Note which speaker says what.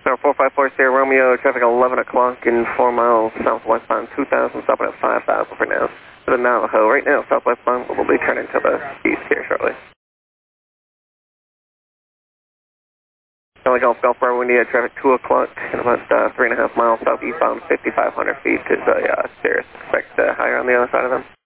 Speaker 1: Now 454 Sierra Romeo, traffic 11 o'clock in 4 miles southwestbound 2000, stopping at 5000 for now. To the Navajo, right now southwestbound, we'll be turning to the east here shortly. Charlie Golf Golf Bravo, India, traffic 2 o'clock in about 3.5 miles southeastbound, 5,500 feet is Cirrus. Expect higher on the other side of them.